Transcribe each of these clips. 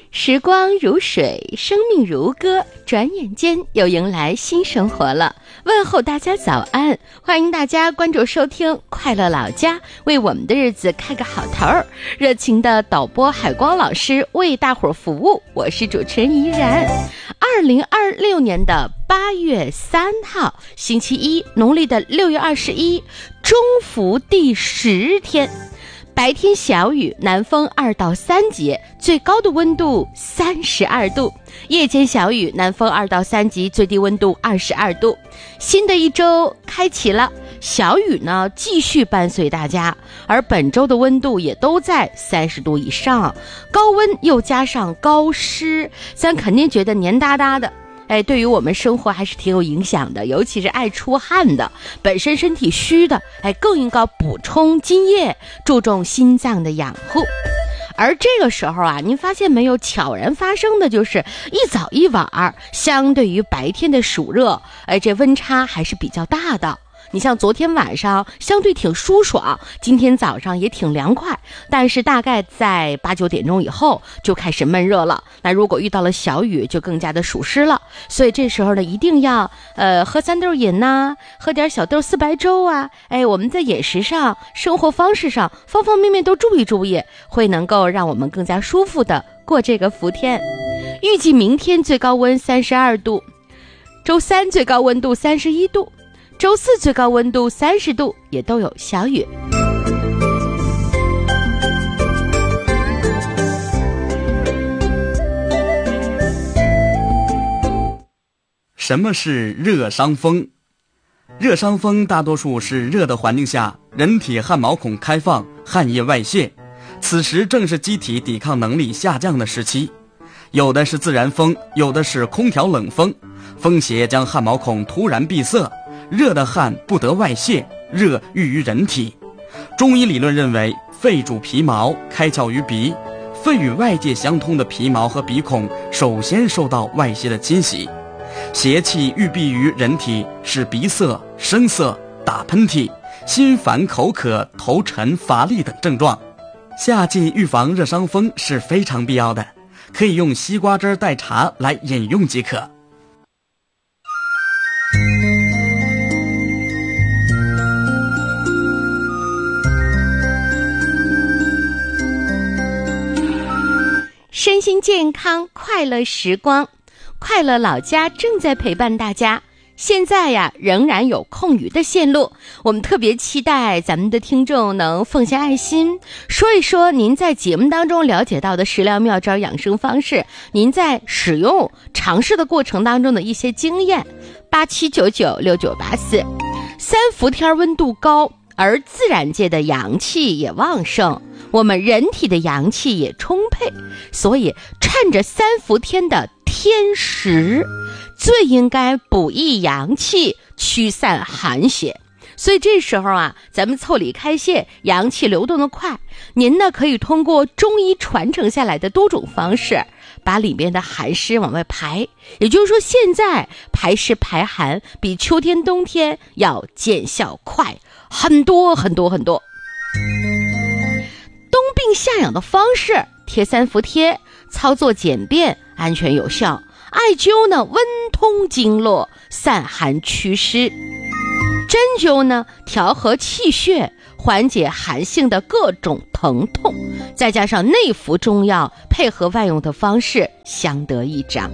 时光如水，生命如歌，转眼间又迎来新生活了。问候大家早安，欢迎大家关注收听快乐老家，为我们的日子开个好头儿。热情的导播海光老师为大伙儿服务，我是主持人怡然。2026年的8月3号星期一，农历的6月21，中伏第10天。白天小雨，南风2到3级，最高的温度32度；夜间小雨，南风2到3级，最低温度22度。新的一周开启了，小雨呢继续伴随大家，而本周的温度也都在30度以上，高温又加上高湿，咱肯定觉得黏哒哒的。对于我们生活还是挺有影响的，尤其是爱出汗的，本身身体虚的，更应该补充津液，注重心脏的养护。而这个时候啊，您发现没有，悄然发生的就是一早一晚，相对于白天的暑热，这温差还是比较大的。你像昨天晚上相对挺舒爽，今天早上也挺凉快，但是大概在8、9点钟以后就开始闷热了。那如果遇到了小雨，就更加的暑湿了。所以这时候呢，一定要喝三豆饮呐，喝点小豆丝白粥啊。我们在饮食上、生活方式上方方面面都注意注意，会能够让我们更加舒服的过这个伏天。预计明天最高温32度，周三最高温度31度。周四最高温度30度，也都有小雨。 什么是热伤风？热伤风大多数是热的环境下，人体汗毛孔开放，汗液外泄，此时正是机体抵抗能力下降的时期。有的是自然风，有的是空调冷风，风邪将汗毛孔突然闭塞，热的汗不得外泄，热郁于人体。中医理论认为，肺主皮毛，开窍于鼻，肺与外界相通的皮毛和鼻孔首先受到外邪的侵袭，邪气郁闭于人体，使鼻塞、声涩、打喷嚏、心烦口渴、头沉乏力等症状。夏季预防热伤风是非常必要的，可以用西瓜汁代茶来饮用即可。 身心健康，快乐时光，快乐老家正在陪伴大家。现在呀，仍然有空余的线路，我们特别期待咱们的听众能奉献爱心，说一说您在节目当中了解到的食疗妙招养生方式，您在使用尝试的过程当中的一些经验。87996984。三伏天温度高，而自然界的阳气也旺盛，我们人体的阳气也充沛，所以趁着三伏天的天时，最应该补益阳气，驱散寒邪。所以这时候啊，咱们腠理开泄，阳气流动的快，您呢可以通过中医传承下来的多种方式，把里面的寒湿往外排。也就是说，现在排湿排寒比秋天冬天要见效快很多很多很多。冬病夏养的方式，贴三伏贴，操作简便，安全有效。艾灸呢，温通经络，散寒祛湿；针灸呢，调和气血，缓解寒性的各种疼痛。再加上内服中药，配合外用的方式，相得益彰。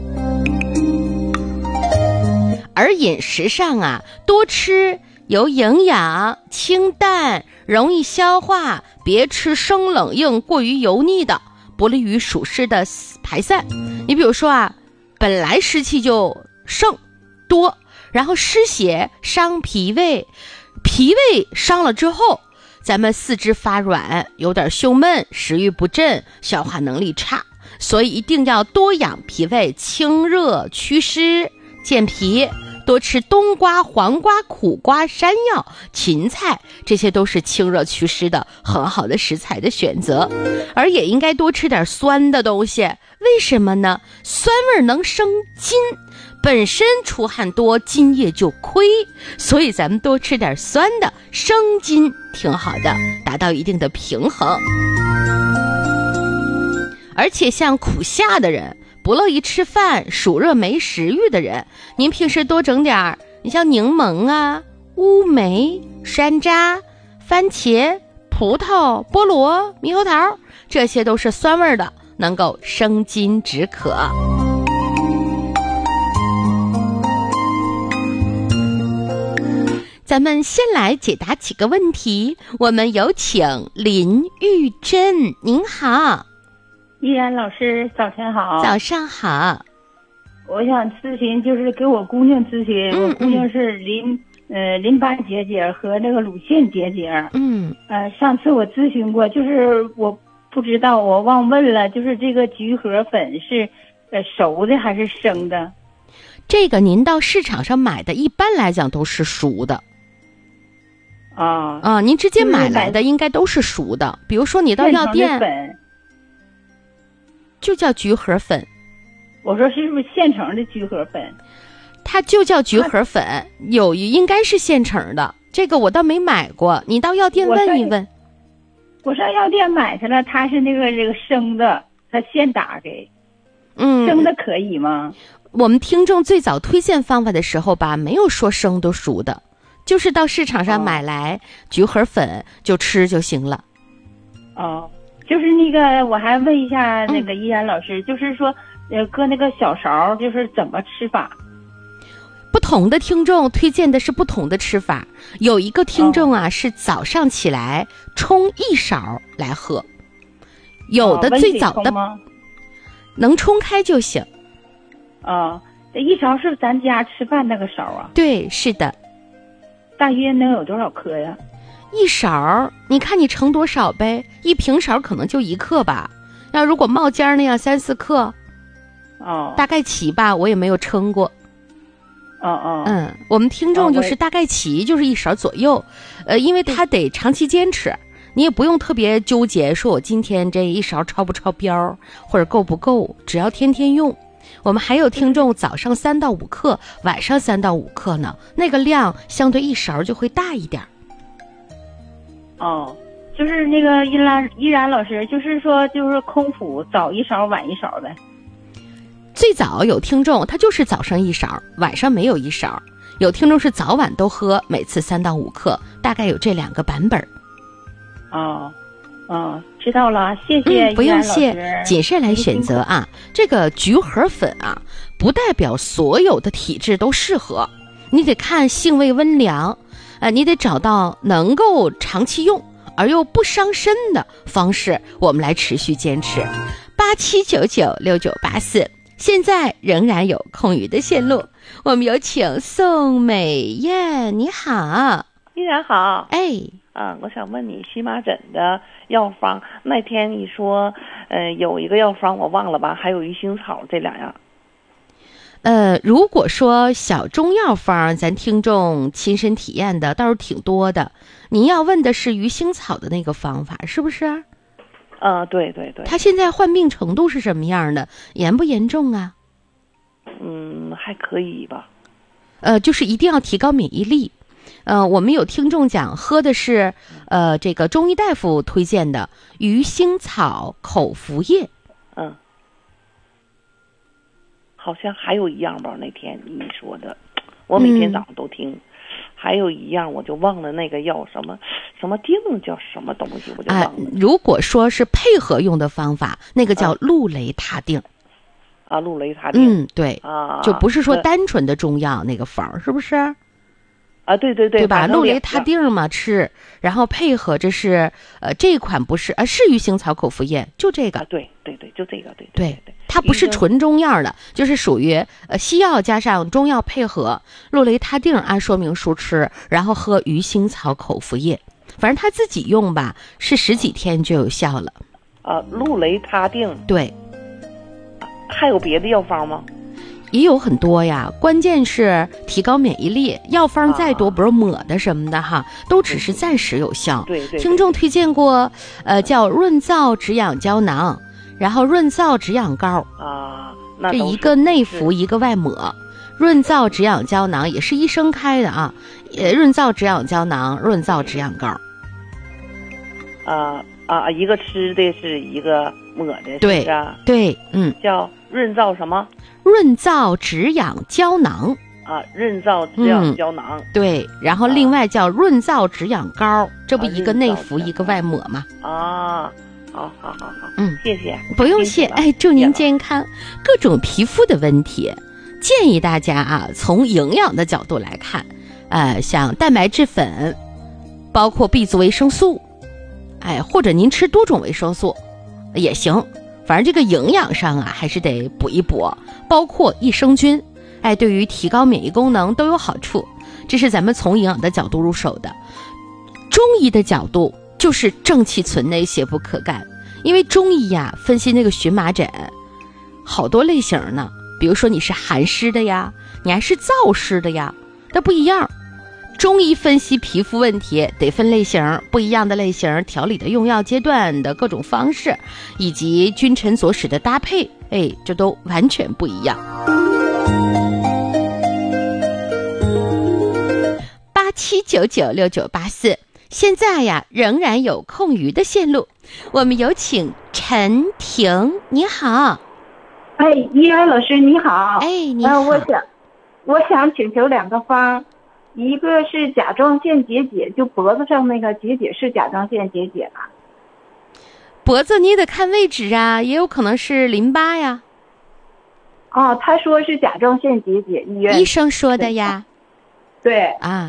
而饮食上啊，多吃有营养、清淡、容易消化，别吃生冷硬、过于油腻的，不利于暑湿的排散。你比如说啊，本来湿气就盛多，然后湿邪伤脾胃，脾胃伤了之后，咱们四肢发软，有点胸闷，食欲不振，消化能力差，所以一定要多养脾胃，清热祛湿健脾。多吃冬瓜、黄瓜、苦瓜、山药、芹菜，这些都是清热祛湿的很好的食材的选择。而也应该多吃点酸的东西，为什么呢？酸味能生津，本身出汗多，津液就亏，所以咱们多吃点酸的，生津挺好的，达到一定的平衡。 而且像苦夏的人，不乐意吃饭、暑热没食欲的人，您平时多整点儿，你像柠檬啊、乌梅、山楂、番茄、葡萄、菠萝、猕猴桃，这些都是酸味的，能够生津止渴。咱们先来解答几个问题，我们有请林玉珍。您好。 依然老师，早晨好。 早上好。 我想咨询，就是给我姑娘咨询，我姑娘是淋巴结节和那个乳腺结节。上次我咨询过，就是我不知道，我忘问了，就是这个菊核粉是熟的还是生的？ 这个您到市场上买的，一般来讲都是熟的。您直接买来的应该都是熟的。比如说你到药店，就叫菊核粉。 我说是不是现成的菊核粉？ 它就叫菊核粉，应该是现成的。这个我倒没买过，你到药店问一问。 我上药店买去了，它是这个生的，它现打给。生的可以吗？ 我们听众最早推荐方法的时候吧，没有说生的熟的，就是到市场上买来菊核粉就吃就行了。 就是那个，我还问一下那个依然老师，就是说，搁那个小勺，就是怎么吃法？ 不同的听众推荐的是不同的吃法。有一个听众啊，是早上起来冲一勺来喝，有的最早的能冲开就行。 这一勺是咱家吃饭那个勺啊？ 对，是的。 大约能有多少克呀？ 一勺，你看你盛多少呗？一平勺可能就1克吧。要如果冒尖那样3、4克，大概齐吧，我也没有称过。我们听众就是大概齐就是1勺左右，因为他得长期坚持，你也不用特别纠结，说我今天这1勺超不超标或者够不够，只要天天用。我们还有听众早上3到5克，晚上3到5克呢，那个量相对1勺就会大一点。 就是那个依然老师，就是说就是空腹早1勺晚1勺呗。 最早有听众他就是早上1勺，晚上没有1勺，有听众是早晚都喝，每次3到5克，大概有这2个版本。 知道了，谢谢。 不用谢，谨慎来选择啊。这个菊核粉啊，不代表所有的体质都适合，你得看性味温凉，你得找到能够长期用而又不伤身的方式，我们来持续坚持。87996984，现在仍然有空余的线路，我们有请宋美艳。你好。 依然好。 我想问你荨麻疹的药方，那天你说有一个药方我忘了吧，还有鱼腥草，这2样。 如果说小中药方，咱听众亲身体验的倒是挺多的。您要问的是鱼腥草的那个方法，是不是？ 对对对。 他现在患病程度是什么样的？严不严重啊？ 还可以吧。 就是一定要提高免疫力。我们有听众讲喝的是这个中医大夫推荐的鱼腥草口服液。 好像还有一样吧，那天你说的，我每天早上都听。还有一样我就忘了，那个药什么定叫什么东西，我就忘了。 如果说是配合用的方法，那个叫氯雷他定。 氯雷他定。 对。就不是说单纯的中药那个方，是不是？ 对对对， 对吧？氯雷他定嘛吃，然后配合着是这款不是是鱼腥草口服液，就这个。 对对对，就这个。 对，它不是纯中药的，就是属于西药加上中药配合。氯雷他定按说明书吃，然后喝鱼腥草口服液，反正他自己用吧，是10几天就有效了。 氯雷他定。 对。 还有别的药方吗？ 也有很多呀，关键是提高免疫力。药方再多，不是抹的什么的哈，都只是暂时有效。 对。 听众推荐过，叫润燥止痒胶囊，然后润燥止痒膏。这一个内服，一个外抹。润燥止痒胶囊也是医生开的啊，润燥止痒胶囊、润燥止痒膏。 一个吃的是一个抹的， 对， 是啊， 对， 叫润燥什么？ 润燥止痒胶囊啊，润燥止痒胶囊， 对，然后另外叫润燥止痒膏，这不一个内服一个外抹吗？ 啊，好，谢谢， 不用谢，哎，祝您健康。各种皮肤的问题，建议大家啊，从营养的角度来看，像蛋白质粉，包括 B 族维生素，或者您吃多种维生素也行，反正这个营养上啊，还是得补一补，包括益生菌，对于提高免疫功能都有好处。这是咱们从营养的角度入手的。中医的角度就是正气存内，邪不可干。因为中医呀，分析那个荨麻疹，好多类型呢。比如说你是寒湿的呀，你还是燥湿的呀，它不一样。中医分析皮肤问题得分类型，不一样的类型，调理的用药阶段的各种方式，以及君臣佐使的搭配，这都完全不一样。87996984，现在呀仍然有空余的线路，我们有请陈婷，你好。 依然老师你好。 你好。 我想请求2个方，一个是甲状腺结节，就脖子上那个结节是甲状腺结节吧？ 脖子你得看位置啊，也有可能是淋巴呀。 他说是甲状腺结节， 医生说的呀。 对。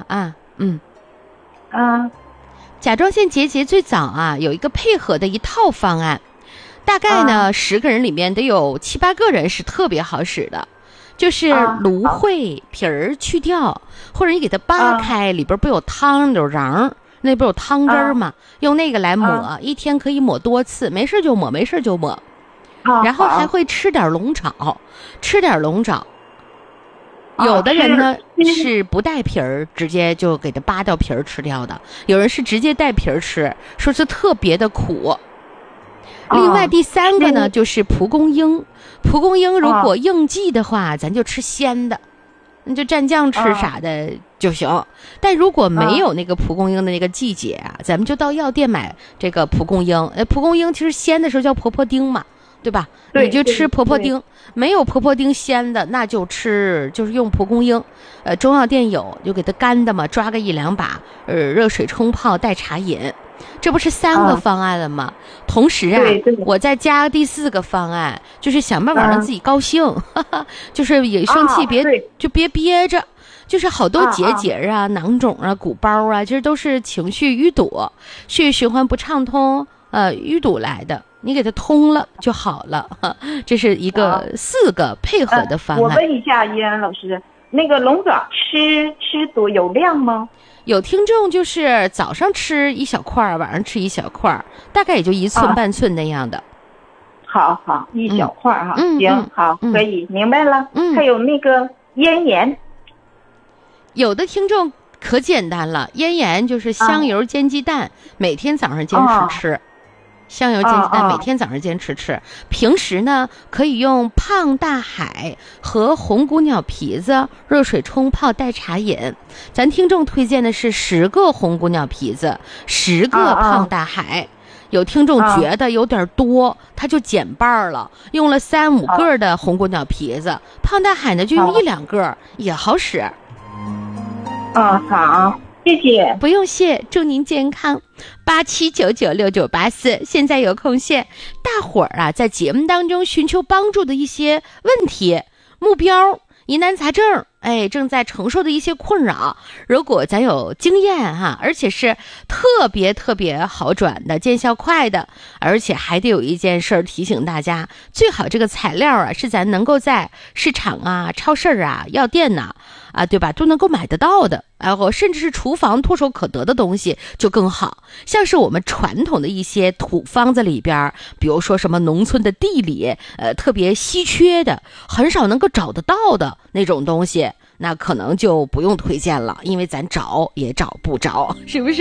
甲状腺结节最早啊有一个配合的一套方案，大概呢10个人里面得有7、8个人是特别好使的，就是芦荟皮儿去掉，或者你给它扒开，里边不有汤有瓤，那不有汤汁儿吗？用那个来抹，一天可以抹多次，没事就抹，没事就抹。然后还会吃点龙爪，有的人呢是不带皮儿，直接就给它扒掉皮儿吃掉的，有人是直接带皮儿吃，说是特别的苦。另外第3个呢就是蒲公英，蒲公英如果应季的话，咱就吃鲜的，你就蘸酱吃啥的就行。但如果没有那个蒲公英的那个季节啊，咱们就到药店买这个蒲公英。蒲公英其实鲜的时候叫婆婆丁嘛，对吧？你就吃婆婆丁，没有婆婆丁鲜的，那就是用蒲公英。中药店有，就给它干的嘛，抓个1、2把，热水冲泡代茶饮。这不是3个方案了吗？同时啊，我再加第4个方案，就是想办法让自己高兴，就是也生气别憋着。就是好多结节啊、囊肿啊、鼓包啊，其实都是情绪淤堵、血液循环不畅通、淤堵来的。你给它通了就好了，这是一个4个配合的方案。 我问一下依然老师，那个龙爪吃多有量吗？ 有听众就是早上吃1小块，晚上吃1小块，大概也就1寸半寸那样的。 好，1小块哈。行，好，可以，明白了。还有那个咽炎， 有的听众可简单了，咽炎就是香油煎鸡蛋，每天早上坚持吃。香油煎鸡蛋每天早上坚持吃，平时呢可以用胖大海和红骨鸟皮子热水冲泡代茶饮。咱听众推荐的是10个红骨鸟皮子，10个胖大海。有听众觉得有点多，他就减半了，用了3、5个的红骨鸟皮子，胖大海呢就用1、2个也好使。 好，谢谢。 不用谢，祝您健康。87996984，现在有空线，大伙儿啊，在节目当中寻求帮助的一些问题、目标、疑难杂症，正在承受的一些困扰，如果咱有经验而且是特别特别好转的、见效快的，而且还得有一件事儿提醒大家，最好这个材料是咱能够在市场啊、超市啊、药店呐对吧，都能够买得到的，甚至是厨房唾手可得的东西就更好。像是我们传统的一些土方子里边，比如说什么农村的地里特别稀缺的、很少能够找得到的那种东西，那可能就不用推荐了，因为咱找也找不着，是不是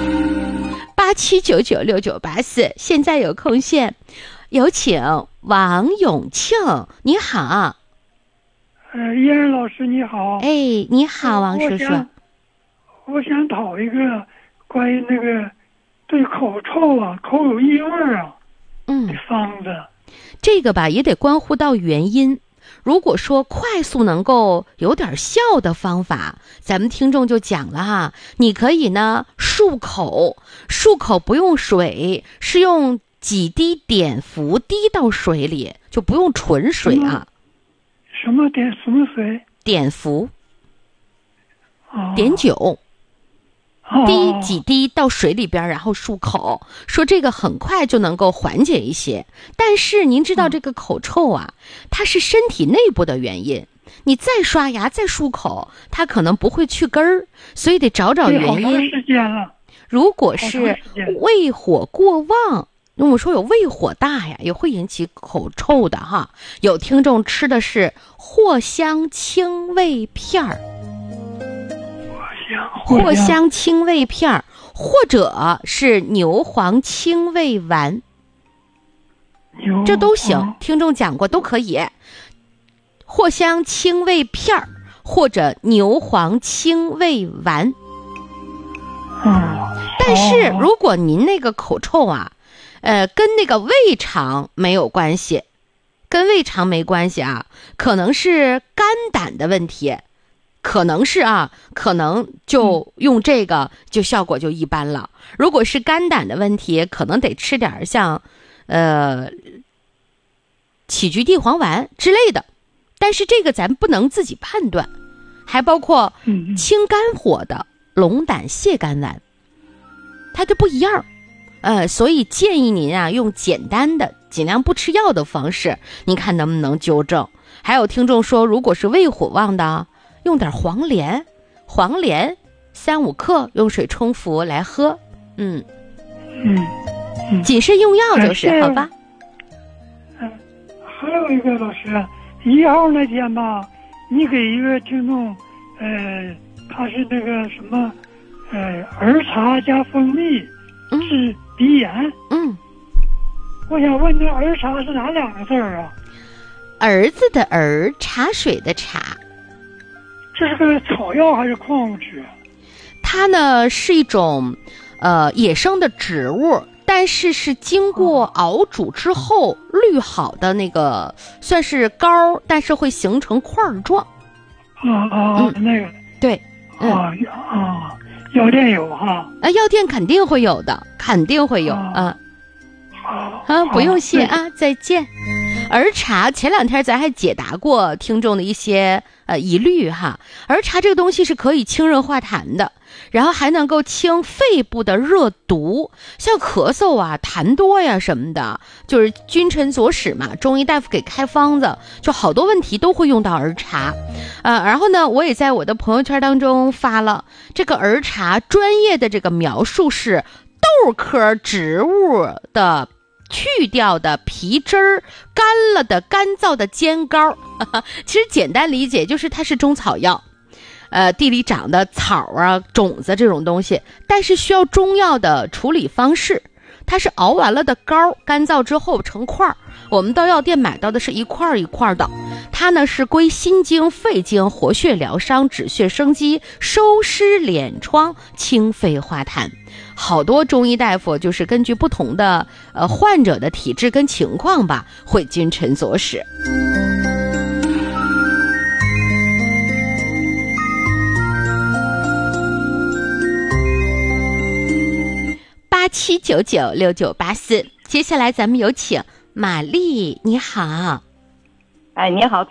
？87996984，现在有空线，有请王永庆，你好。 叶仁老师你好。 你好，王叔叔。 我想讨一个关于那个对口臭口有异味方子。 这个吧也得关乎到原因。如果说快速能够有点效的方法，咱们听众就讲了哈，你可以呢漱口不用水，是用几滴碘伏滴到水里，就不用纯水啊。 什么水？ 碘伏，碘酒，滴几滴到水里边，然后漱口，说这个很快就能够缓解一些。但是您知道这个口臭啊，它是身体内部的原因，你再刷牙再漱口，它可能不会去根儿，所以得找原因。 好长时间了。 如果是胃火过旺，我们说有胃火大呀，也会引起口臭的哈。有听众吃的是藿香清胃片儿，藿香清胃片儿，或者是牛黄清胃丸，这都行。听众讲过都可以，藿香清胃片儿或者牛黄清胃丸。但是如果您那个口臭啊，跟那个胃肠没有关系，可能是肝胆的问题，可能就用这个就效果就一般了。如果是肝胆的问题，可能得吃点像杞菊地黄丸之类的，但是这个咱不能自己判断。还包括清肝火的龙胆泻肝丸，它就不一样。所以建议您啊用简单的尽量不吃药的方式，您看能不能纠正。还有听众说，如果是胃火旺的，用点黄连3-5克，用水冲服来喝。谨慎用药就是好吧。 还有一个老师，1号那天吧，你给一个听众他是那个什么儿茶加蜂蜜治鼻炎。我想问，这儿茶是哪两个字啊？ 儿子的儿，茶水的茶。 这是个草药还是矿物质？ 它呢是一种野生的植物，但是经过熬煮之后滤好的那个，算是膏，但是会形成块状。 那个对。 药店有哈？ 药店肯定会有的，肯定会有不用谢啊，再见。儿茶前2天咱还解答过听众的一些疑虑哈。儿茶这个东西是可以清热化痰的，然后还能够清肺部的热毒，像咳嗽啊、痰多呀什么的，就是君臣佐使嘛，中医大夫给开方子，就好多问题都会用到儿茶。然后呢，我也在我的朋友圈当中发了这个儿茶专业的这个描述，是豆科植物的去掉的皮汁儿，干了的干燥的尖膏。其实简单理解就是它是中草药，地里长的草啊、种子这种东西，但是需要中药的处理方式。它是熬完了的膏，干燥之后成块儿，我们到药店买到的是一块一块的。它呢是归心经、肺经，活血疗伤、止血生肌、收湿敛疮、清肺化痰。好多中医大夫就是根据不同的患者的体质跟情况吧，会君臣佐使。87996984，接下来咱们有请玛丽，你好。 哎，你好。